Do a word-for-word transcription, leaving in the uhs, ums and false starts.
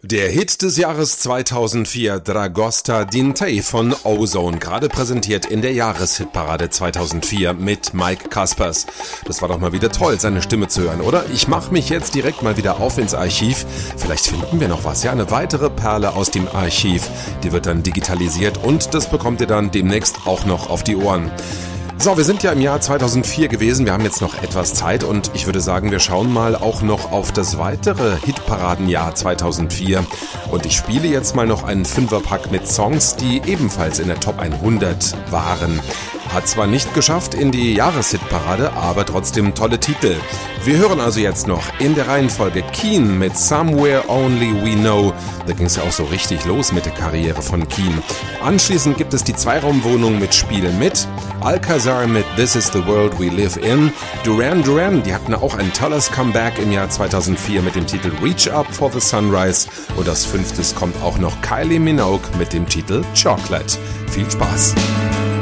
Der Hit des Jahres zweitausendvier, Dragosta Dintei von Ozone, gerade präsentiert in der Jahreshitparade zweitausendvier mit Mike Kaspers. Das war doch mal wieder toll, seine Stimme zu hören, oder? Ich mache mich jetzt direkt mal wieder auf ins Archiv. Vielleicht finden wir noch was, ja, eine weitere Perle aus dem Archiv. Die wird dann digitalisiert und das bekommt ihr dann demnächst auch noch auf die Ohren. So, wir sind ja im Jahr zweitausendvier gewesen, wir haben jetzt noch etwas Zeit und ich würde sagen, wir schauen mal auch noch auf das weitere Hitparadenjahr zweitausendvier und ich spiele jetzt mal noch einen Fünferpack mit Songs, die ebenfalls in der Top hundert waren. Hat zwar nicht geschafft in die Jahreshitparade, aber trotzdem tolle Titel. Wir hören also jetzt noch in der Reihenfolge Keen mit Somewhere Only We Know. Da ging es ja auch so richtig los mit der Karriere von Keen. Anschließend gibt es die Zweiraumwohnung mit Spiel mit, Alcazar mit This Is The World We Live In, Duran Duran, die hatten auch ein tolles Comeback im Jahr zweitausendvier mit dem Titel Reach Up for the Sunrise und als fünftes kommt auch noch Kylie Minogue mit dem Titel Chocolate. Viel Spaß!